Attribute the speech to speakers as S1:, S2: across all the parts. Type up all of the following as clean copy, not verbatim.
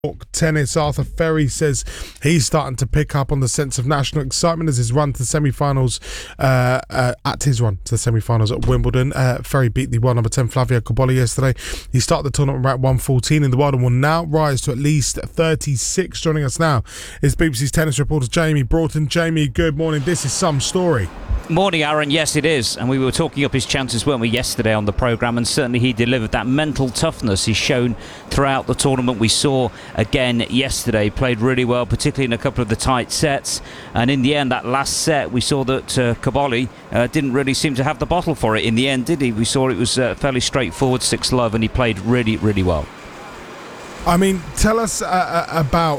S1: Tennis. Arthur Ferry says he's starting to pick up on the sense of national excitement as his run to the semi-finals at Wimbledon. Ferry beat the world number 10 Flavio Cobolli yesterday. He started the tournament ranked 114 in the world and will now rise to at least 36. Joining us now is BBC's tennis reporter Jamie Broughton. Jamie, good morning. This is some story.
S2: Morning, Aaron. Yes, it is. And we were talking up his chances, weren't we, yesterday on the programme, and certainly he delivered that mental toughness he's shown throughout the tournament. We saw again yesterday, played really well, particularly in a couple of the tight sets. And in the end, that last set, we saw that Cobolli didn't really seem to have the bottle for it in the end, did he? We saw it was fairly straightforward, 6-love, and he played really, really well.
S1: I mean, tell us about,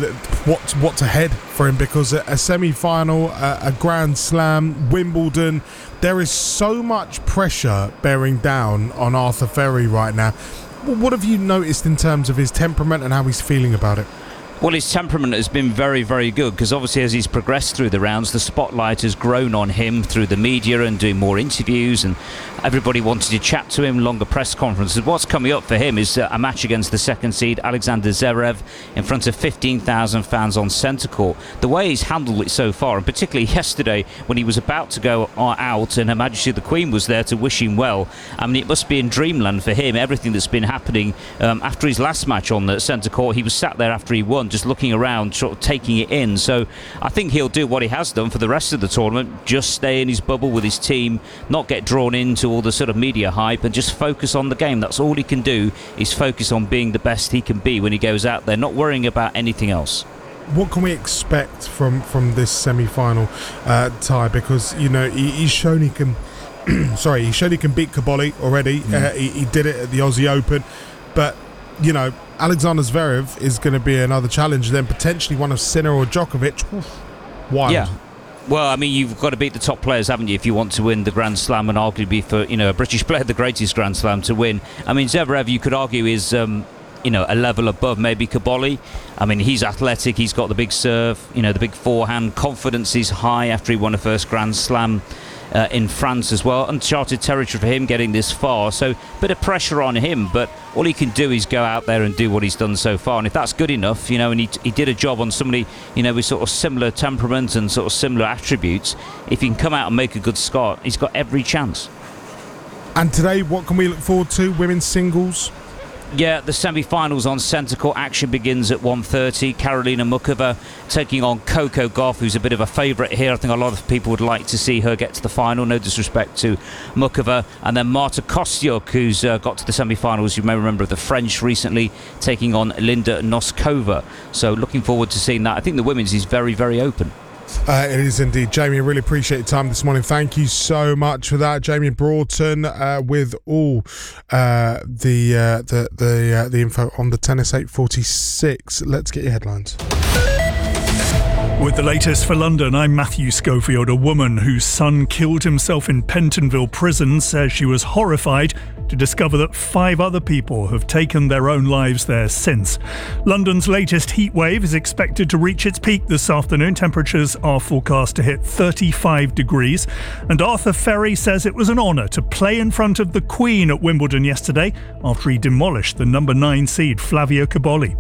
S1: what's ahead for him, because a semi-final, a Grand Slam, Wimbledon, there is so much pressure bearing down on Arthur Ferry right now. What have you noticed in terms of his temperament and how he's feeling about it?
S2: Well, his temperament has been very, very good, because obviously as he's progressed through the rounds, the spotlight has grown on him through the media and doing more interviews, and everybody wanted to chat to him, longer press conferences. What's coming up for him is a match against the second seed, Alexander Zverev, in front of 15,000 fans on centre court. The way he's handled it so far, and particularly yesterday when he was about to go out and Her Majesty the Queen was there to wish him well, I mean, it must be in dreamland for him, everything that's been happening. After his last match on the centre court, he was sat there after he won, just looking around, sort of taking it in. So I think he'll do what he has done for the rest of the tournament, just stay in his bubble with his team, not get drawn into all the sort of media hype, and just focus on the game. That's all he can do, is focus on being the best he can be when he goes out there, not worrying about anything else.
S1: What can we expect from this semi-final tie? Because he's shown he can he showed he can beat Cobolli already. He did it at the Aussie Open, but Alexander Zverev is going to be another challenge, then potentially one of Sinner or Djokovic. Wild.
S2: Yeah. Well, I mean, you've got to beat the top players, haven't you, if you want to win the Grand Slam, and arguably for a British player the greatest Grand Slam to win. I mean, Zverev, you could argue, is a level above maybe Cobolli. I mean, he's athletic, he's got the big serve, the big forehand, confidence is high after he won a first Grand Slam in France as well. Uncharted territory for him getting this far, so bit of pressure on him, but all he can do is go out there and do what he's done so far. And if that's good enough, and he did a job on somebody with sort of similar temperament and sort of similar attributes, if he can come out and make a good start, he's got every chance.
S1: And today, what can we look forward to? Women's singles?
S2: Yeah, the semi-finals on centre court. Action begins at 1:30. Karolina Muchova taking on Coco Gauff, who's a bit of a favourite here. I think a lot of people would like to see her get to the final, no disrespect to Muchova. And then Marta Kostyuk, who's got to the semi-finals, you may remember, of the French recently, taking on Linda Noskova. So looking forward to seeing that. I think the women's is very, very open.
S1: It is indeed. Jamie, I really appreciate your time this morning. Thank you so much for that. Jamie Broughton with all the info on the Tennis 846. Let's get your headlines.
S3: With the latest for London, I'm Matthew Schofield. A woman whose son killed himself in Pentonville prison says she was horrified to discover that 5 other people have taken their own lives there since. London's latest heat wave is expected to reach its peak this afternoon. Temperatures are forecast to hit 35 degrees. And Arthur Ferry says it was an honour to play in front of the Queen at Wimbledon yesterday after he demolished the number 9 seed Flavio Cobolli.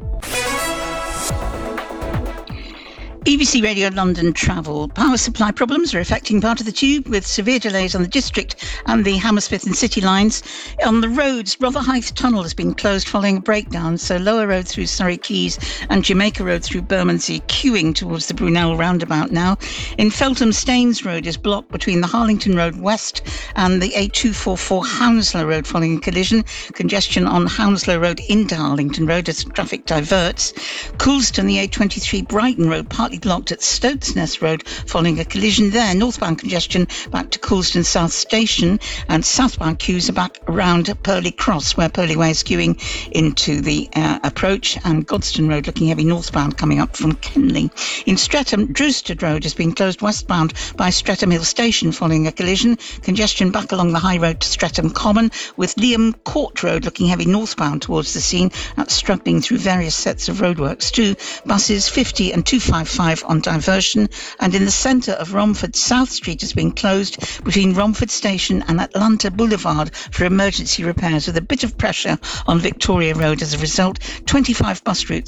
S4: BBC Radio London travel. Power supply problems are affecting part of the tube, with severe delays on the District and the Hammersmith and City lines. On the roads, Rotherhithe Tunnel has been closed following a breakdown, so Lower Road through Surrey Quays and Jamaica Road through Bermondsey queuing towards the Brunel roundabout now. In Feltham, Staines Road is blocked between the Harlington Road West and the A244 Hounslow Road following a collision. Congestion on Hounslow Road into Harlington Road as traffic diverts. Coulston, the A23 Brighton Road partly blocked at Stokesness Road following a collision there. Northbound congestion back to Coulston South Station, and southbound queues are back around Purley Cross, where Purley Way is queuing into the approach, and Godstone Road looking heavy northbound coming up from Kenley. In Streatham, Drewsted Road has been closed westbound by Streatham Hill Station following a collision. Congestion back along the high road to Streatham Common, with Liam Court Road looking heavy northbound towards the scene. That's struggling through various sets of roadworks too. Buses 50 and 255 M25 on diversion, and in the centre of Romford, South Street has been closed between Romford Station and Atlanta Boulevard for emergency repairs, with a bit of pressure on Victoria Road as a result. 25 bus routes